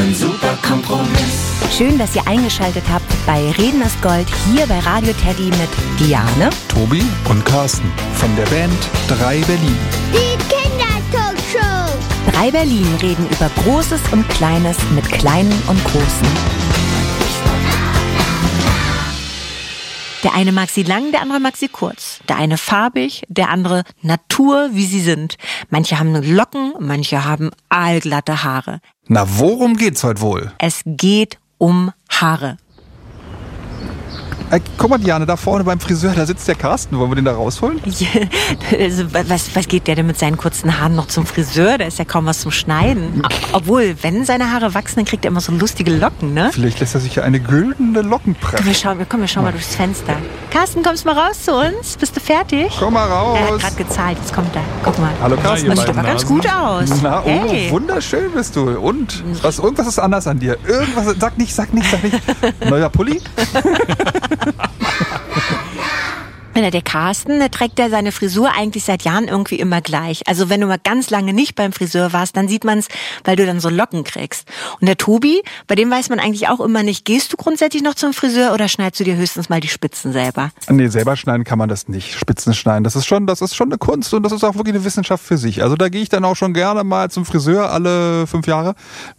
ein super Kompromiss. Schön, dass ihr eingeschaltet habt bei Reden ist Gold hier bei Radio Teddy mit Diane, Tobi und Carsten von der Band 3 Berlin. Die Kindertalkshow. 3 Berlin reden über Großes und Kleines mit Kleinen und Großen. Der eine mag sie lang, der andere mag sie kurz. Der eine farbig, der andere Natur, wie sie sind. Manche haben Locken, manche haben aalglatte Haare. Na, worum geht's heute wohl? Es geht um Haare. Guck mal, Diane, da vorne beim Friseur, da sitzt der Carsten. Wollen wir den da rausholen? Also, was geht der denn mit seinen kurzen Haaren noch zum Friseur? Da ist ja kaum was zum Schneiden. Obwohl, wenn seine Haare wachsen, dann kriegt er immer so lustige Locken, ne? Vielleicht lässt er sich ja eine güldene Lockenpresse. Komm, wir schauen mal durchs Fenster. Carsten, kommst mal raus zu uns? Bist du fertig? Komm mal raus. Er hat gerade gezahlt, jetzt kommt er. Guck mal. Hallo Carsten. Das sieht aber ganz gut aus. Na, oh, hey. Wunderschön bist du. Und? Irgendwas ist anders an dir. Irgendwas, sag nicht. Neuer Pulli? Der Carsten, der trägt ja seine Frisur eigentlich seit Jahren irgendwie immer gleich. Also wenn du mal ganz lange nicht beim Friseur warst, dann sieht man es, weil du dann so Locken kriegst. Und der Tobi, bei dem weiß man eigentlich auch immer nicht, gehst du grundsätzlich noch zum Friseur oder schneidest du dir höchstens mal die Spitzen selber? Nee, selber schneiden kann man das nicht. Spitzen schneiden, das ist schon eine Kunst und das ist auch wirklich eine Wissenschaft für sich. Also da gehe ich dann auch schon gerne mal zum Friseur alle 5 Jahre.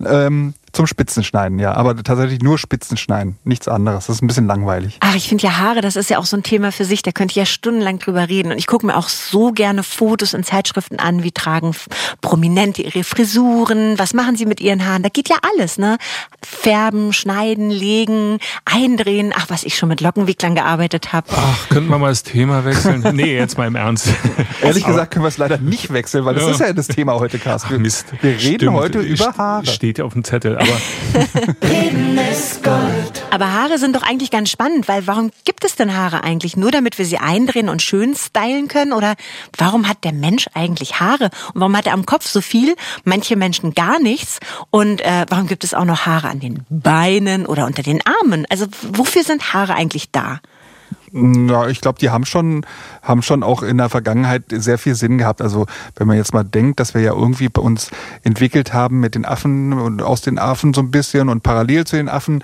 Zum Spitzenschneiden, ja. Aber tatsächlich nur Spitzenschneiden, nichts anderes. Das ist ein bisschen langweilig. Ach, ich finde ja Haare, das ist ja auch so ein Thema für sich. Da könnte ich ja stundenlang drüber reden. Und ich gucke mir auch so gerne Fotos in Zeitschriften an. Wie tragen Prominente ihre Frisuren? Was machen sie mit ihren Haaren? Da geht ja alles, ne? Färben, schneiden, legen, eindrehen. Ach, was ich schon mit Lockenwicklern gearbeitet habe. Ach, könnten wir mal das Thema wechseln? Nee, jetzt mal im Ernst. Ehrlich gesagt können wir es leider nicht wechseln, weil das ist ja das Thema heute, Carsten. Ach, Mist. Wir reden heute über Haare. Steht ja auf dem Zettel. Aber Reden ist Gold. Aber Haare sind doch eigentlich ganz spannend, weil warum gibt es denn Haare eigentlich? Nur damit wir sie eindrehen und schön stylen können? Oder warum hat der Mensch eigentlich Haare? Und warum hat er am Kopf so viel? Manche Menschen gar nichts. Und warum gibt es auch noch Haare an den Beinen oder unter den Armen? Also wofür sind Haare eigentlich da? Ja, ich glaube, die haben schon auch in der Vergangenheit sehr viel Sinn gehabt. Also wenn man jetzt mal denkt, dass wir ja irgendwie bei uns entwickelt haben mit den Affen und aus den Affen so ein bisschen und parallel zu den Affen,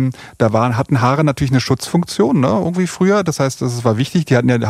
hatten Haare natürlich eine Schutzfunktion, ne? Irgendwie früher. Das heißt, das war wichtig.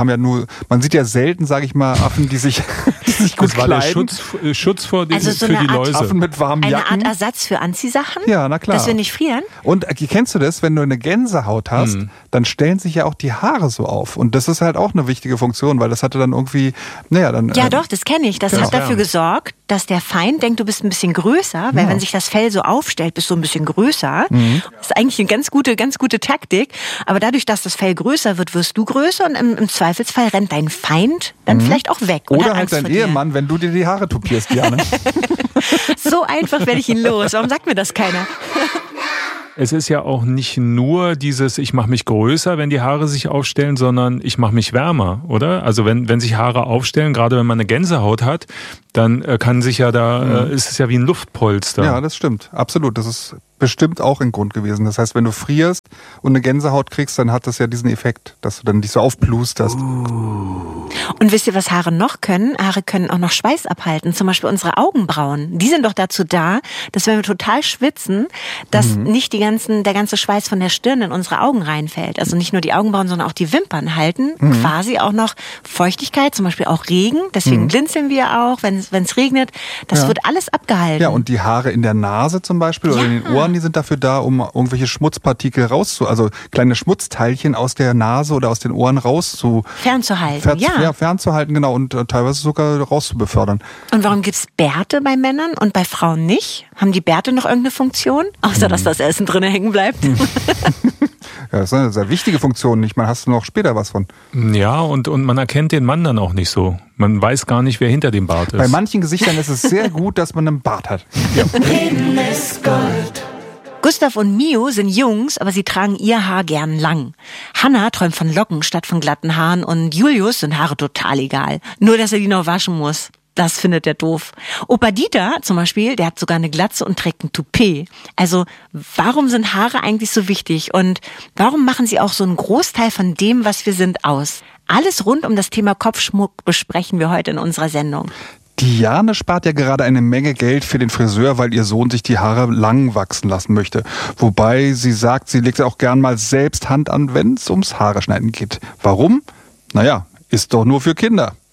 Man sieht ja selten, sage ich mal, Affen, die sich gut das war kleiden. Der Schutz für die Läuse. Affen mit warmen Jacken. Eine Art Ersatz für Anziehsachen? Ja, na klar. Dass wir nicht frieren? Und kennst du das, wenn du eine Gänsehaut hast, dann stellen sich ja auch die Haare so auf. Und das ist halt auch eine wichtige Funktion, weil das hatte dann irgendwie, Ja doch, das kenne ich. Das genau. hat dafür gesorgt, dass der Feind denkt, du bist ein bisschen größer, weil wenn sich das Fell so aufstellt, bist du ein bisschen größer. Das ist eigentlich eine ganz gute Taktik. Aber dadurch, dass das Fell größer wird, wirst du größer und im Zweifelsfall rennt dein Feind dann vielleicht auch weg. Oder halt dein Ehemann, wenn du dir die Haare tupierst, Diane. So einfach werde ich ihn los. Warum sagt mir das keiner? Es ist ja auch nicht nur dieses, ich mache mich größer, wenn die Haare sich aufstellen, sondern ich mache mich wärmer, oder? Also wenn sich Haare aufstellen, gerade wenn man eine Gänsehaut hat, dann kann sich ja ist es ja wie ein Luftpolster. Ja, das stimmt. Absolut. Das ist bestimmt auch ein Grund gewesen. Das heißt, wenn du frierst und eine Gänsehaut kriegst, dann hat das ja diesen Effekt, dass du dann dich so aufblusterst. Und wisst ihr, was Haare noch können? Haare können auch noch Schweiß abhalten. Zum Beispiel unsere Augenbrauen. Die sind doch dazu da, dass wenn wir total schwitzen, dass nicht der ganze Schweiß von der Stirn in unsere Augen reinfällt. Also nicht nur die Augenbrauen, sondern auch die Wimpern halten quasi auch noch Feuchtigkeit, zum Beispiel auch Regen. Deswegen blinzeln wir auch, wenn es regnet. Das wird alles abgehalten. Ja, und die Haare in der Nase zum Beispiel oder in den Ohren, die sind dafür da, um irgendwelche Schmutzpartikel also kleine Schmutzteilchen aus der Nase oder aus den Ohren fernzuhalten. Fernzuhalten, genau, und teilweise sogar rauszubefördern. Und warum gibt's Bärte bei Männern und bei Frauen nicht? Haben die Bärte noch irgendeine Funktion? Außer, dass das Essen drinnen hängen bleibt. Ja, das ist eine sehr wichtige Funktion. Ich meine, hast du noch später was von? Ja, und man erkennt den Mann dann auch nicht so. Man weiß gar nicht, wer hinter dem Bart ist. Bei manchen Gesichtern ist es sehr gut, dass man einen Bart hat. Ja. Reden ist Gold. Gustav und Mio sind Jungs, aber sie tragen ihr Haar gern lang. Hannah träumt von Locken statt von glatten Haaren und Julius sind Haare total egal. Nur, dass er die noch waschen muss. Das findet er doof. Opa Dieter zum Beispiel, der hat sogar eine Glatze und trägt ein Toupet. Also warum sind Haare eigentlich so wichtig und warum machen sie auch so einen Großteil von dem, was wir sind, aus? Alles rund um das Thema Kopfschmuck besprechen wir heute in unserer Sendung. Diane spart ja gerade eine Menge Geld für den Friseur, weil ihr Sohn sich die Haare lang wachsen lassen möchte. Wobei sie sagt, sie legt auch gern mal selbst Hand an, wenn es ums Haare schneiden geht. Warum? Naja, ist doch nur für Kinder.